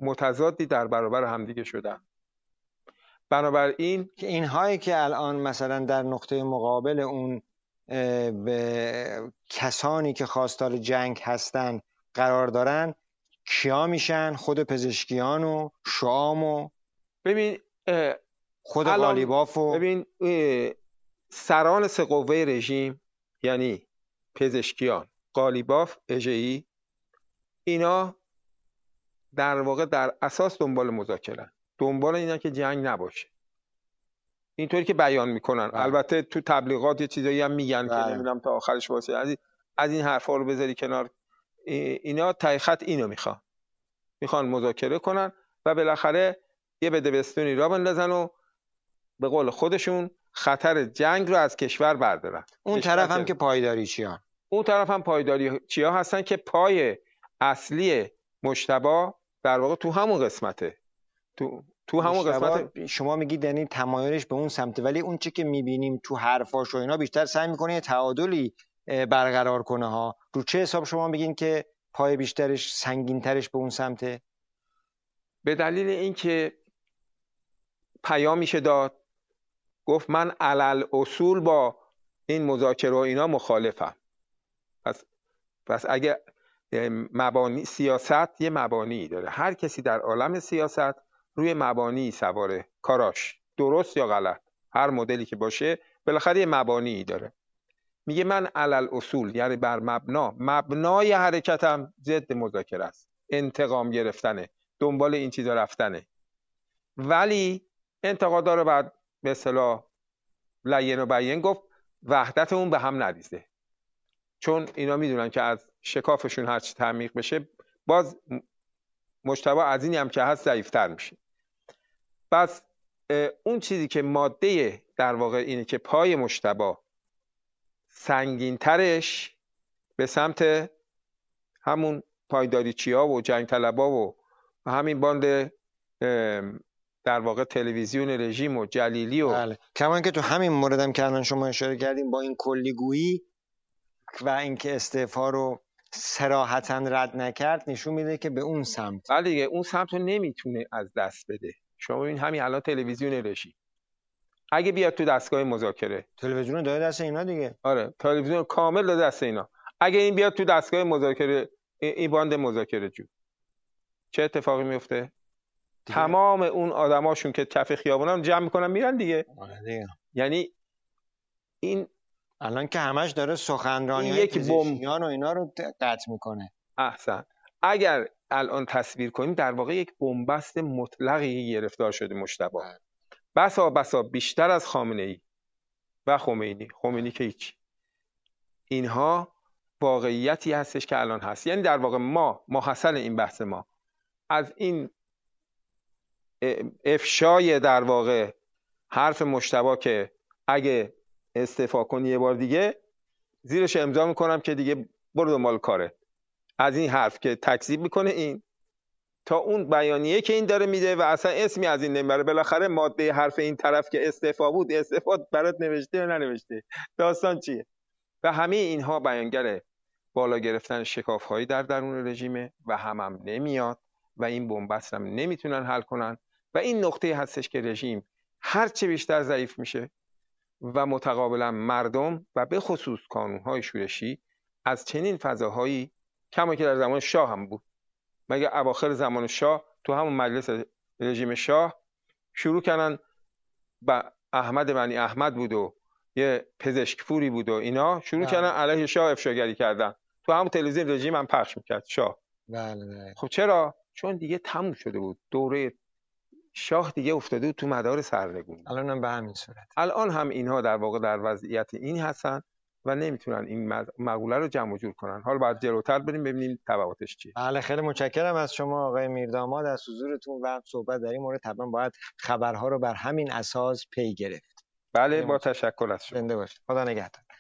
متضادی در برابر همدیگه شدن. بنابراین که اینهایی که الان مثلا در نقطه مقابل اون به کسانی که خواستار جنگ هستن قرار دارن کیا میشن؟ خود پزشکیان و شام و ببین خود قالیباف و ببین سران سه قوه رژیم، یعنی پزشکیان، قالیباف، اژه‌ای، اینا در واقع در اساس دنبال مذاکره، دنبال اینا که جنگ نباشه، اینطوری که بیان میکنن. البته تو تبلیغات یه چیزایی هم میگن که نمیدونم تا آخرش باشه. از این حرفا رو بذاری کنار. اینا ته خط اینو میخوان مذاکره کنن و بالاخره یه بدبستونی را بندازن و به قول خودشون خطر جنگ رو از کشور بردارن. اون طرف هم که پایداری چیان، اون طرف هم پایداری چیا هستن که پای اصلی مجتبی در واقع تو همون قسمته، تو همون قسمت. شما میگید یعنی تمایلش به اون سمت، ولی اون چی که میبینیم تو حرفاش و اینا بیشتر سعی میکنه یه تعادلی برقرار کنه ها. رو چه حساب شما میگین که پای بیشترش سنگینترش به اون سمته؟ به دلیل اینکه پیامیشه داد، گفت من علل اصول با این مذاکره و اینا مخالفم. پس اگه مبانی سیاست یه مبانی داره، هر کسی در عالم سیاست روی مبانی سواره، کاراش درست یا غلط هر مدلی که باشه بالاخره یه مبانی داره. میگه من علل اصول یعنی بر مبنای حرکتم ضد مذاکره است، انتقام گرفتنه، دنبال این چیزا رفتنه. ولی انتقادا رو بعد به اصطلاح لین و بیان گفت وحدت اون به هم نریزه، چون اینا میدونن که از شکافشون هرچی تعمیق بشه باز مجتبی از اینی هم که هست ضعیفتر میشه. پس اون چیزی که ماده در واقع اینه که پای مجتبی سنگینترش به سمت همون پایداریچیا و جنگ طلبا و همین باند در واقع تلویزیون رژیم و جلیلی و بله. کما که تو همین موردم که الان شما اشاره کردیم با این کلیگویی و اینکه استعفا رو صراحتاً رد نکرد نشون میده که به اون سمت، بله دیگه اون سمت رو نمیتونه از دست بده. شما ببین همین الان تلویزیون رژیم اگه بیاد تو دستگاه مذاکره، تلویزیون داده دست اینا دیگه. آره تلویزیون کامل داده دست اینا. اگه این بیاد تو دستگاه مذاکره، این باند مذاکره جو، چه اتفاقی میفته؟ تمام اون آدماشون که کف خیابونن جمع میکنن میرن دیگه. آره دیگه. یعنی این الان که همش داره سخنرانی‌های پزشکیان و اینا رو قطع میکنه. احسن. اگر الان تصویر کنیم در واقع یک بنبست مطلقی گرفتار شده مجتبی، بسا بیشتر از خامنه‌ای و خمینی که هیچ. اینها واقعیتی هستش که الان هست. یعنی در واقع ما حاصل این بحث ما از این افشای در واقع حرف مجتبی که اگه استعفا کنی یه بار دیگه زیرش امضا میکنم که دیگه برو دنبال کاره، از این حرف که تکذیب میکنه این تا اون بیانیه که این داره میده و اصلا اسمی از این نمیبره. بالاخره ماده حرف این طرف که استعفا بود، استعفا برات نوشته یا ننوشته، داستان چیه؟ و همه اینها بیانگر بالا گرفتن شکاف‌هایی در درون رژیمه و هم نمیاد و این بنبست هم نمیتونن حل کنن و این نقطه هستش که رژیم هر چه بیشتر ضعیف میشه و متقابلا مردم و به خصوص کانون‌های شورشی از چنین فضاهایی، کما که در زمان شاه هم بود، مگه اواخر زمان شاه تو همون مجلس رژیم شاه شروع کردن با احمد بنی احمد بود و یه پزشک پوری بود و اینا شروع کردن علیه شاه افشاگری کردن، تو همون تلویزیون رژیم هم پخش میکرد شاه. بله. خب چرا؟ چون دیگه تموم شده بود، دوره شاه دیگه افتاده بود تو مدار سرنگونی. الان هم به همین صورت. الان هم اینها در واقع در وضعیت این هستن و نمیتونن این مقوله رو جمع و جور کنن. حالا بعد جلوتر بریم ببینیم تبعاتش چیه. بله خیلی متشکرم از شما آقای میرداماد از حضورتون و صحبت در این مورد. طبعا باید خبرها رو بر همین اساس پی گرفت. بله با تشکر از شما. زنده باشید. خدا نگهدار.